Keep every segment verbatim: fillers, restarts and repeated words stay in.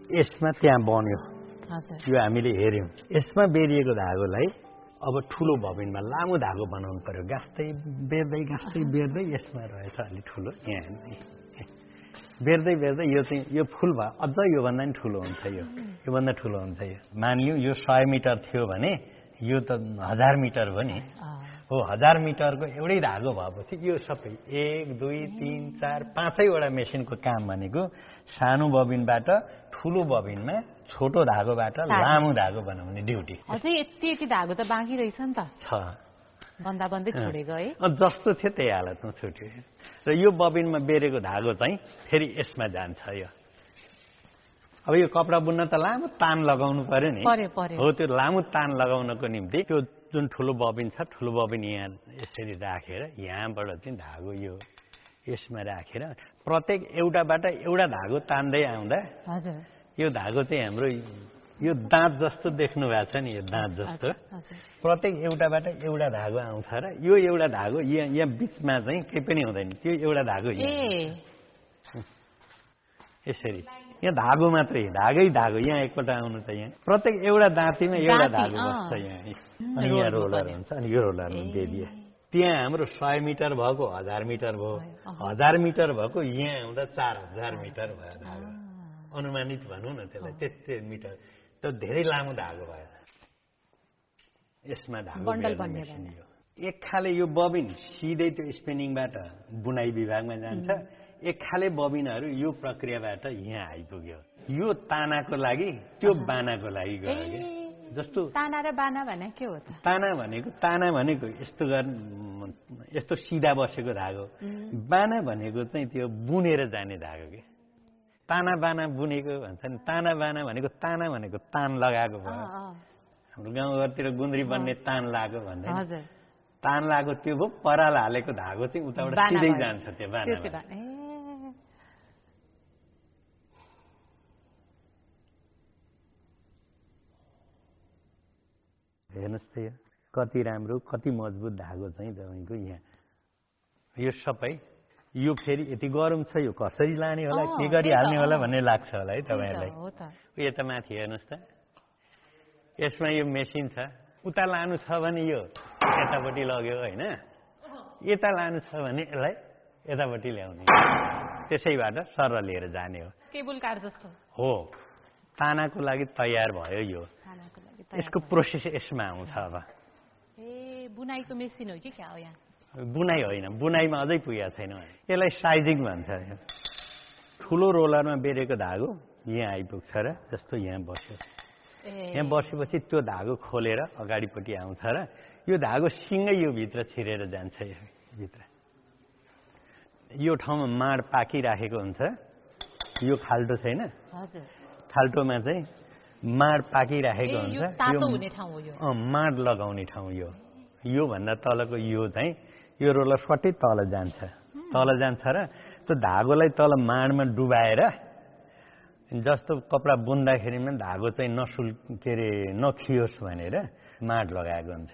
यसमा त्यहाँ बन्यो यो हामीले हेर्यौँ यसमा बेरिएको धागोलाई अब ठुलो बबिनमा लामो धागो बनाउनु पर्यो गाँस्दै बेर्दै गाँस्दै बेर्दै यसमा रहेछ अलि ठुलो यहाँ बेर्दै बेर्दै यो चाहिँ यो फुल भयो अझ योभन्दा नि ठुलो हुन्छ यो योभन्दा ठुलो हुन्छ यो मानिलिउँ यो सय मिटर थियो भने यो त हजार मिटर हो नि हो हजार मिटरको एउटै धागो भएपछि यो सबै एक दुई तिन चार पाँचैवटा मेसिनको काम भनेको सानो बबिनबाट ठुलो बबिनमा छोटो धागोबाट लामो धागो बनाउने ड्युटी अझै यति यति धागो त बाँकी रहेछ नि त छ बन्दा बन्दै छोडेको है जस्तो थियो त्यही हालतमा छुट्यो र यो बबिनमा बेरेको धागो चाहिँ फेरि यसमा जान्छ यो अब यो कपडा बुन्न त लामो तान लगाउनु पर्यो नि हो त्यो लामो तान लगाउनको निम्ति त्यो जुन ठुलो बबिन छ ठुलो बबिन यहाँ यसरी राखेर यहाँबाट चाहिँ धागो यो यसमा राखेर प्रत्येक एउटाबाट एउटा धागो तान्दै आउँदा यो धागो चाहिँ हाम्रो यो दाँत जस्तो देख्नु भएको छ नि यो दाँत जस्तो प्रत्येक एउटाबाट एउटा धागो आउँछ र यो एउटा धागो यहाँ यहाँ बिचमा चाहिँ केही पनि हुँदैन त्यो एउटा धागो यसरी यहाँ धागो मात्रै धागै धागो यहाँ एकपल्ट आउनु त यहाँ प्रत्येक एउटा दाँतीमा एउटा धागो बस्छ यहाँ अनि यहाँ रोलर हुन्छ अनि यो रोलरमा बेरियो त्यहाँ हाम्रो सय मिटर भएको हजार मिटर भयो हजार मिटर भएको यहाँ आउँदा चार हजार मिटर भयो धागो अनुमानित भनौँ न त्यसलाई त्यति मिटर त्यो धेरै लामो धागो भयो यसमा धागो मेसिन यो एक खाले यो बबिन सिधै त्यो स्पिनिङबाट बुनाइ विभागमा जान्छ एक खाले बबिनहरू यो प्रक्रियाबाट यहाँ आइपुग्यो यो तानाको लागि त्यो बानाको लागि गयो कि जस्तो ताना र बाना भने के हो त ताना भनेको ताना भनेको यस्तो गर् यस्तो सिधा बसेको धागो बाना भनेको चाहिँ त्यो बुनेर जाने धागो के ताना बाना बुनेको भन्छ नि ताना बाना भनेको ताना भनेको तान लगाएको भयो हाम्रो गाउँघरतिर गुन्द्री बन्ने तान लगाएको भन्दैन तान लगाएको त्यो भयो पराल हालेको धागो चाहिँ उताबाट सिधै जान्छ त्यो बाना हेर्नुहोस् त यो कति राम्रो कति मजबुत धागो चाहिँ तपाईँको यहाँ यो सबै यो फेरि यति गरम छ यो कसरी लाने होला के गरी हाल्ने होला भन्ने लाग्छ होला है तपाईँहरूलाई यता माथि हेर्नुहोस् त यसमा यो मेसिन छ उता लानु छ भने यो यतापट्टि लग्यो होइन यता लानु छ भने यसलाई यतापट्टि ल्याउने त्यसैबाट सर लिएर जाने हो केबल कार जस्तो हो तानाको लागि तयार भयो यो यसको प्रोसेस यसमा आउँछ अब ए बुनाइको मेसिन हो कि क्या हो यहाँ बुनाइ होइन बुनाइमा अझै पुगेको छैन यसलाई साइजिङ भन्छ ठुलो रोलरमा बेरेको धागो यहाँ आइपुग्छ र जस्तो यहाँ बस्यो यहाँ बसेपछि त्यो धागो खोलेर अगाडिपट्टि आउँछ र यो धागो सिँगै यो भित्र छिरेर जान्छ यो भित्र यो ठाउँमा माड पाकिराखेको हुन्छ यो खाल्टो छैन खाल्टोमा चाहिँ माड पाकिराखेको हुन्छ यो माड लगाउने ठाउँ यो यो भन्दा तलको यो चाहिँ यो रोलर सट्टै तल जान्छ तल जान्छ र त्यो धागोलाई तल माडमा डुबाएर जस्तो कपडा बुन्दाखेरिमा धागो चाहिँ नसुल के अरे नखियोस् भनेर माड लगाएको हुन्छ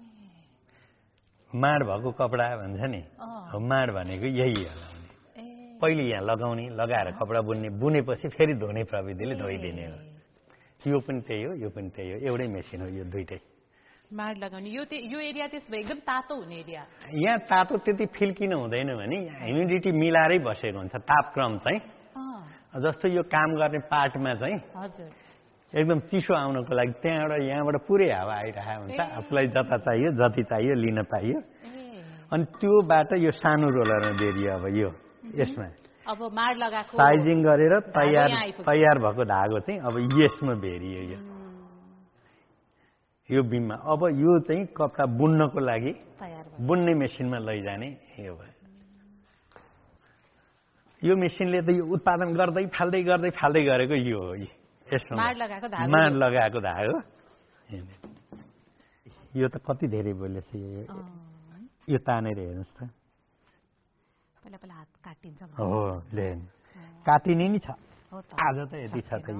माड भएको कपडा भन्छ नि माड भनेको यही हो पहिले यहाँ लगाउने लगाएर कपडा बुन्ने बुनेपछि फेरि धुने प्रविधिले धोइदिने हो यो पनि त्यही हो यो पनि त्यही हो एउटै मेसिन हो यो दुइटै माड लगाउने यो यो एरिया त्यसो भए एकदम तातो हुने एरिया यहाँ तातो त्यति फिल किन हुँदैन भने ह्युमिडिटी मिलाएरै बसेको हुन्छ तापक्रम चाहिँ जस्तो यो काम गर्ने पार्टमा चाहिँ एकदम चिसो आउनको लागि त्यहाँबाट यहाँबाट पुरै हावा आइरहेको हुन्छ आफूलाई जता चाहियो जति चाहियो लिन पाइयो अनि त्योबाट यो सानो रोलरमा बेरियो अब यो यसमा अब माड लगाएको साइजिङ गरेर तयार तयार भएको धागो चाहिँ अब यसमा बेरियो यो यो बिममा अब यो चाहिँ कपडा बुन्नको लागि बुन्ने मेसिनमा लैजाने यो भयो यो मेसिनले त यो उत्पादन गर्दै फाल्दै गर्दै फाल्दै गरेको यो हो यसमा माड लगाएको धागो माड लगाएको धागो यो त कति धेरै बोलेछ यो यो तानेर हेर्नुहोस् त पहिला पहिला हात काटिन्छ हो ले काटिने नि छ आज त यति छ त